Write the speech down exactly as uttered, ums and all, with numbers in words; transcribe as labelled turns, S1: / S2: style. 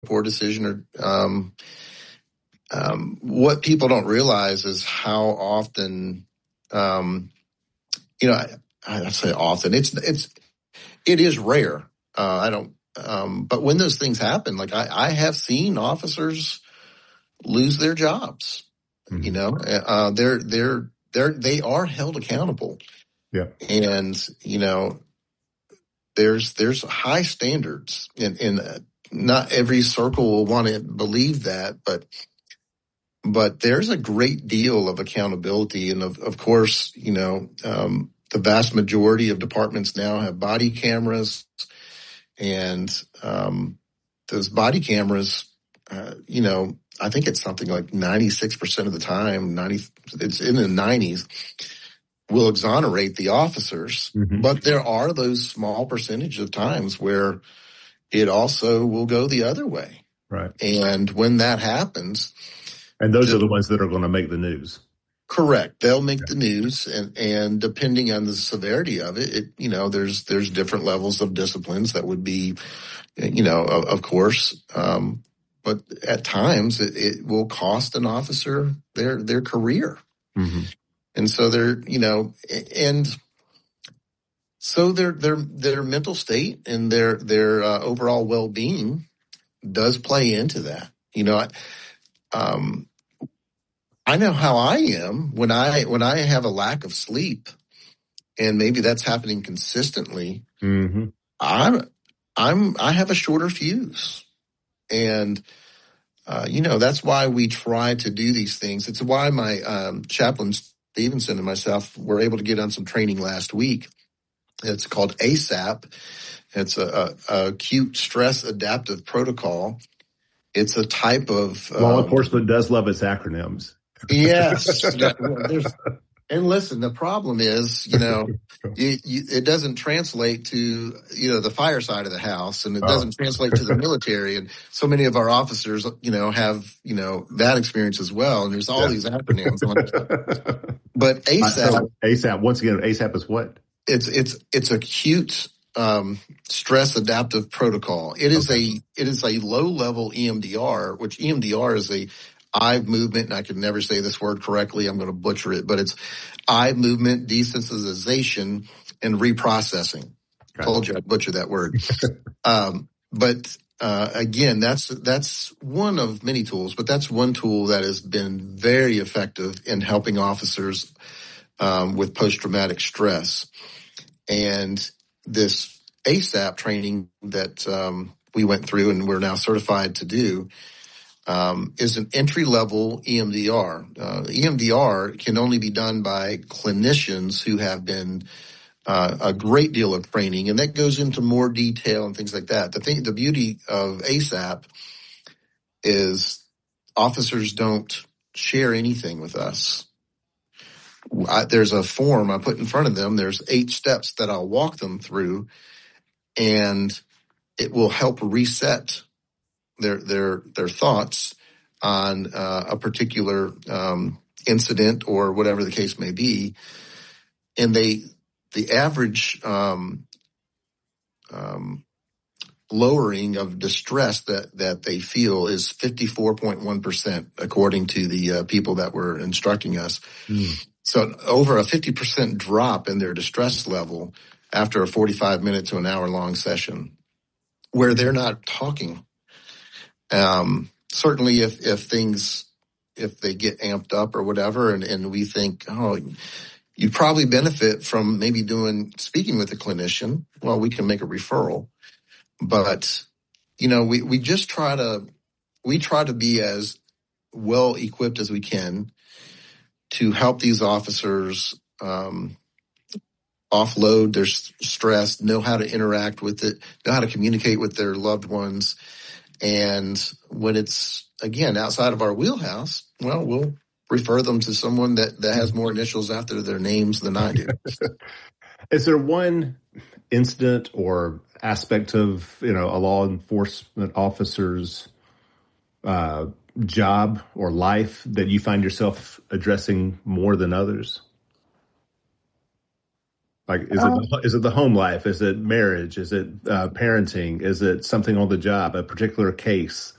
S1: poor decision. Or um, um, what people don't realize is how often, um, you know, I, I say often. It's it's it is rare. Uh, I don't. Um, but when those things happen, like I, I have seen officers lose their jobs. Mm-hmm. You know, uh, they're they're they're they are held accountable.
S2: Yeah,
S1: and you know, there's there's high standards, and and not every circle will want to believe that, but but there's a great deal of accountability, and of of course, you know, um, the vast majority of departments now have body cameras. And um, those body cameras, uh, you know, I think it's something like ninety-six percent of the time, ninety, it's in the nineties, will exonerate the officers. Mm-hmm. But there are those small percentage of times where it also will go the other way.
S2: Right.
S1: And when that happens.
S2: And those the, are the ones that are going to make the news.
S1: Correct. They'll make the news, and, and depending on the severity of it, it, you know, there's, there's different levels of disciplines that would be, you know, of, of course. Um, but at times it, it will cost an officer their, their career. Mm-hmm. And so they're, you know, and so their, their, their mental state and their, their uh, overall well-being does play into that. You know, I, um, I know how I am when I when I have a lack of sleep, and maybe that's happening consistently. Mm-hmm. I'm I'm I have a shorter fuse, and uh, you know that's why we try to do these things. It's why my um, chaplain Stevenson and myself were able to get on some training last week. It's called ASAP. It's a, a, a acute stress adaptive protocol. It's a type of
S2: law um, enforcement does love its acronyms.
S1: Yes. And listen, the problem is, you know, you, you, it doesn't translate to, you know, the fire side of the house, and it doesn't oh. translate to the military. And so many of our officers, you know, have, you know, that experience as well. And there's all yeah. these acronyms on it. But ASAP.
S2: ASAP, once again, ASAP is what?
S1: It's, it's, it's acute um, stress adaptive protocol. It is okay. a, it is a low level E M D R, which E M D R is a eye movement, and I can never say this word correctly. I'm going to butcher it, but it's eye movement desensitization and reprocessing. Okay. Told you I'd butcher that word. um, but uh, again, that's that's one of many tools, but that's one tool that has been very effective in helping officers um, with post-traumatic stress. And this ASAP training that um, we went through and we're now certified to do Um, is an entry-level E M D R. Uh, E M D R can only be done by clinicians who have been uh, a great deal of training, and that goes into more detail and things like that. The thing, the beauty of ASAP is officers don't share anything with us. I, there's a form I put in front of them. There's eight steps that I'll walk them through, and it will help reset their their their thoughts on uh, a particular um, incident or whatever the case may be, and they the average um, um, lowering of distress that that they feel is fifty-four point one percent, according to the uh, people that were instructing us. Mm. So over a fifty percent drop in their distress level after a forty-five minute to an hour long session, where they're not talking. Um, certainly if, if things, if they get amped up or whatever, and, and we think, oh, you probably benefit from maybe doing, speaking with a clinician, well, we can make a referral. But, you know, we, we just try to, we try to be as well equipped as we can to help these officers, um, offload their stress, know how to interact with it, know how to communicate with their loved ones. And when it's, again, outside of our wheelhouse, well, we'll refer them to someone that, that has more initials after their names than I do.
S2: Is there one incident or aspect of, you know, a law enforcement officer's uh, job or life that you find yourself addressing more than others? Like, is it
S3: Um,
S2: the, is it the home life? Is it marriage? Is it uh, parenting? Is it something on the job, a particular case?